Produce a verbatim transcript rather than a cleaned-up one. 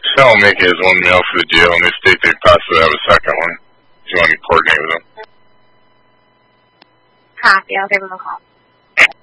Tell Mickey has one mail for the deal, and they state they possibly have a second one. If you want to coordinate with them. Copy. I'll give them a call.